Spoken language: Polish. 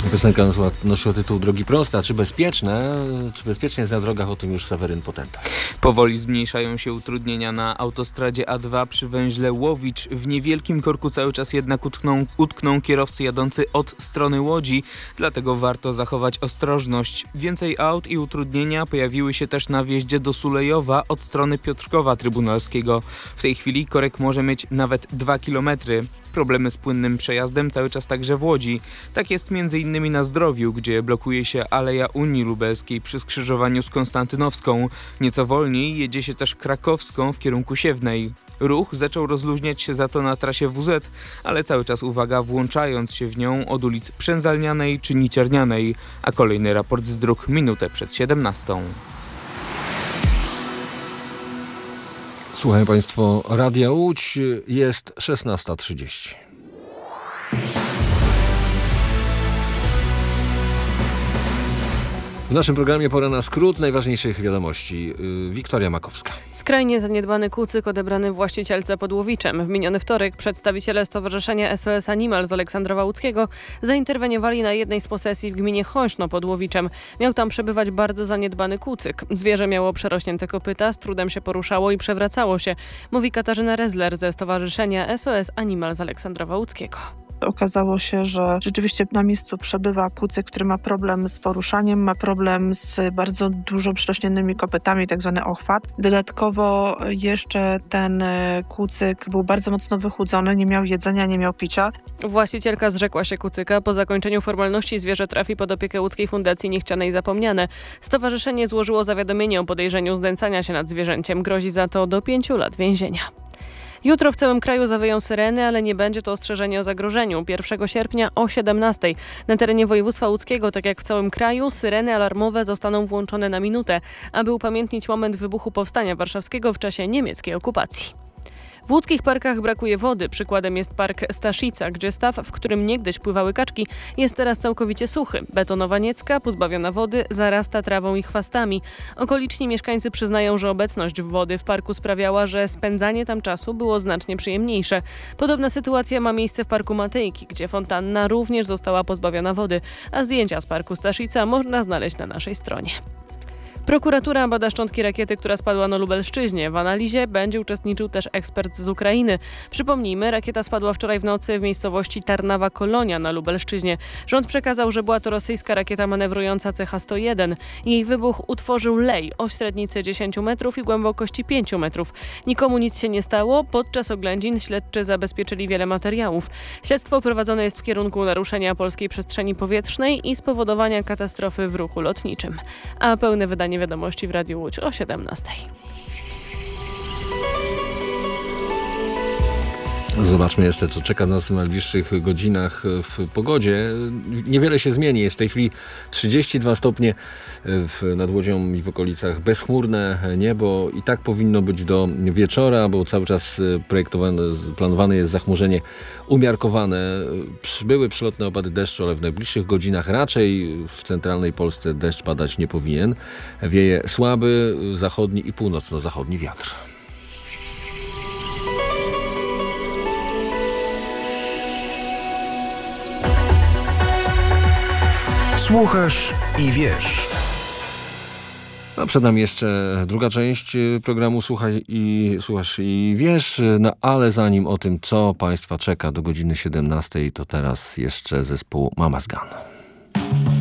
Piosenka nosiła tytuł Drogi proste, a czy bezpieczne? Czy bezpiecznie jest na drogach? O tym już Seweryn Potenta. Powoli zmniejszają się utrudnienia na autostradzie A2 przy węźle Łowicz. W niewielkim korku cały czas jednak utkną kierowcy jadący od strony Łodzi, dlatego warto zachować ostrożność. Więcej aut i utrudnienia pojawiły się też na wjeździe do Sulejowa od strony Piotrkowa Trybunalskiego. W tej chwili korek może mieć nawet 2 km. Problemy z płynnym przejazdem cały czas także w Łodzi. Tak jest m.in. na Zdrowiu, gdzie blokuje się Aleja Unii Lubelskiej przy skrzyżowaniu z Konstantynowską. Nieco wolniej jedzie się też Krakowską w kierunku Siewnej. Ruch zaczął rozluźniać się za to na trasie WZ, ale cały czas uwaga, włączając się w nią od ulic Przędzalnianej czy Niciernianej. A kolejny raport z dróg minutę przed 17. Słuchają Państwo Radia Łódź, jest 16:30. W naszym programie pora na skrót najważniejszych wiadomości. Wiktoria Makowska. Skrajnie zaniedbany kucyk odebrany właścicielce pod Łowiczem. W miniony wtorek przedstawiciele Stowarzyszenia SOS Animal z Aleksandrowa Łódzkiego zainterweniowali na jednej z posesji w gminie Chośno pod Łowiczem. Miał tam przebywać bardzo zaniedbany kucyk. Zwierzę miało przerośnięte kopyta, z trudem się poruszało i przewracało się, mówi Katarzyna Rezler ze Stowarzyszenia SOS Animal z Aleksandrowa Łódzkiego. Okazało się, że rzeczywiście na miejscu przebywa kucyk, który ma problem z poruszaniem, ma problem z bardzo dużo przyrośniętymi kopytami, tak zwany ochwat. Dodatkowo jeszcze ten kucyk był bardzo mocno wychudzony, nie miał jedzenia, nie miał picia. Właścicielka zrzekła się kucyka. Po zakończeniu formalności zwierzę trafi pod opiekę Łódzkiej Fundacji Niechciane i Zapomniane. Stowarzyszenie złożyło zawiadomienie o podejrzeniu znęcania się nad zwierzęciem. Grozi za to do 5 lat więzienia. Jutro w całym kraju zawyją syreny, ale nie będzie to ostrzeżenie o zagrożeniu. 1 sierpnia o 17:00. Na terenie województwa łódzkiego, tak jak w całym kraju, syreny alarmowe zostaną włączone na minutę, aby upamiętnić moment wybuchu Powstania Warszawskiego w czasie niemieckiej okupacji. W łódzkich parkach brakuje wody. Przykładem jest park Staszica, gdzie staw, w którym niegdyś pływały kaczki, jest teraz całkowicie suchy. Betonowa Niecka, pozbawiona wody, zarasta trawą i chwastami. Okoliczni mieszkańcy przyznają, że obecność wody w parku sprawiała, że spędzanie tam czasu było znacznie przyjemniejsze. Podobna sytuacja ma miejsce w parku Matejki, gdzie fontanna również została pozbawiona wody, a zdjęcia z parku Staszica można znaleźć na naszej stronie. Prokuratura bada szczątki rakiety, która spadła na Lubelszczyźnie. W analizie będzie uczestniczył też ekspert z Ukrainy. Przypomnijmy, rakieta spadła wczoraj w nocy w miejscowości Tarnawa-Kolonia na Lubelszczyźnie. Rząd przekazał, że była to rosyjska rakieta manewrująca CH-101. Jej wybuch utworzył lej o średnicy 10 metrów i głębokości 5 metrów. Nikomu nic się nie stało. Podczas oględzin śledczy zabezpieczyli wiele materiałów. Śledztwo prowadzone jest w kierunku naruszenia polskiej przestrzeni powietrznej i spowodowania katastrofy w ruchu lotniczym. A pełne wydanie wiadomości w Radiu Łódź o 17:00. Zobaczmy jeszcze, co czeka nas w najbliższych godzinach w pogodzie. Niewiele się zmieni. Jest w tej chwili 32 stopnie nad Łodzią i w okolicach, bezchmurne niebo i tak powinno być do wieczora, bo cały czas planowane jest zachmurzenie umiarkowane. Były przelotne opady deszczu, ale w najbliższych godzinach raczej w centralnej Polsce deszcz padać nie powinien. Wieje słaby zachodni i północno-zachodni wiatr. Słuchasz i wiesz. A przed nami jeszcze druga część programu Słuchasz i wiesz, no ale zanim o tym, co Państwa czeka do godziny 17:00, to teraz jeszcze zespół Mama's Gun.